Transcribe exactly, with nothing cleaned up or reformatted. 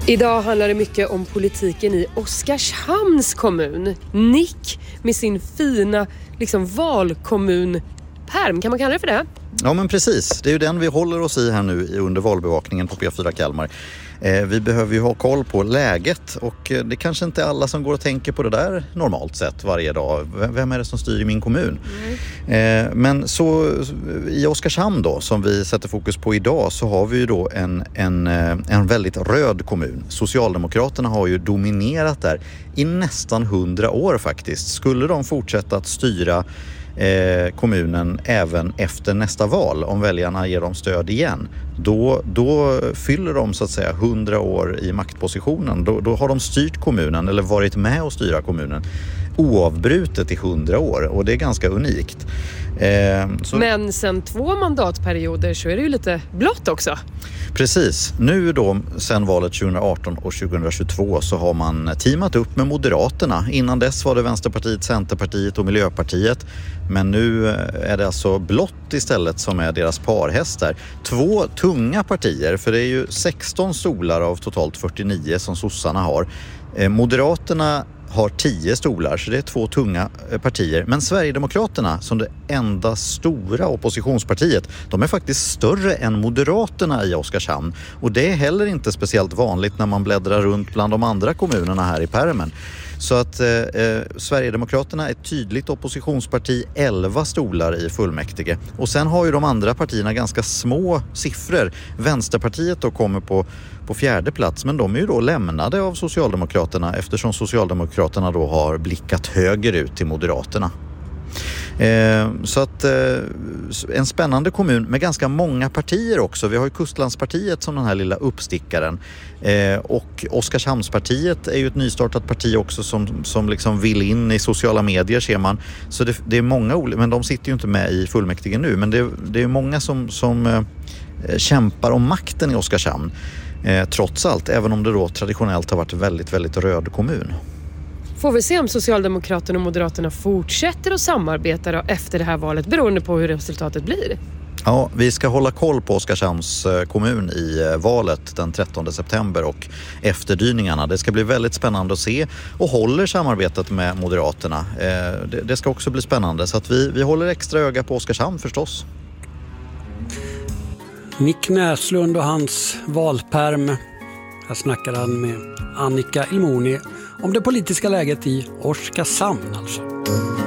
Idag handlar det mycket om politiken i Oskarshamns kommun. Nick med sin fina liksom, valkommunperm, kan man kalla det för det? Ja men precis, det är ju den vi håller oss i här nu under valbevakningen på P fyra Kalmar. Eh, vi behöver ju ha koll på läget och det kanske inte är alla som går och tänker på det där normalt sett varje dag. Vem är det som styr i min kommun? Mm. Eh, men så i Oskarshamn då, som vi sätter fokus på idag, så har vi ju då en, en, en väldigt röd kommun. Socialdemokraterna har ju dominerat där i nästan hundra år faktiskt. Skulle de fortsätta att styra Eh, kommunen även efter nästa val, om väljarna ger dem stöd igen, då, då fyller de så att säga hundra år i maktpositionen. Då, då har de styrt kommunen eller varit med och styra kommunen oavbrutet i hundra år och det är ganska unikt. Eh, så... Men sen två mandatperioder så är det ju lite blått också. Precis. Nu då, sen valet tjugo arton och tjugo tjugotvå, så har man teamat upp med Moderaterna. Innan dess var det Vänsterpartiet, Centerpartiet och Miljöpartiet. Men nu är det alltså blått istället som är deras parhästar. Två tunga partier, för det är ju sexton stolar av totalt fyrtionio som sossarna har. Eh, Moderaterna har tio stolar, så det är två tunga partier. Men Sverigedemokraterna, som det enda stora oppositionspartiet, de är faktiskt större än Moderaterna i Oskarshamn. Och det är heller inte speciellt vanligt när man bläddrar runt bland de andra kommunerna här i pärmen. Så att eh, Sverigedemokraterna är ett tydligt oppositionsparti, elva stolar i fullmäktige. Och sen har ju de andra partierna ganska små siffror. Vänsterpartiet då kommer på, på fjärde plats, men de är ju då lämnade av Socialdemokraterna eftersom Socialdemokraterna då har blickat högerut till Moderaterna. Eh, så att eh, en spännande kommun med ganska många partier också. Vi har ju Kustlandspartiet som den här lilla uppstickaren eh, och Oskarshamnspartiet är ju ett nystartat parti också som, som liksom vill in i sociala medier, ser man. Så det, det är många olika, men de sitter ju inte med i fullmäktige nu, men det, det är många som, som eh, kämpar om makten i Oskarshamn eh, trots allt, även om det då traditionellt har varit väldigt, väldigt röd kommun. Får vi se om Socialdemokraterna och Moderaterna fortsätter att samarbeta då efter det här valet, beroende på hur resultatet blir? Ja, vi ska hålla koll på Oskarshamns kommun i valet den trettonde september och efterdyningarna. Det ska bli väldigt spännande att se, och håller samarbetet med Moderaterna. Det, det ska också bli spännande, så att vi, vi håller extra öga på Oskarshamn förstås. Nick Näslund och hans valperm. Här snackar han med Annika Ilmoni om det politiska läget i Oskarshamn alltså.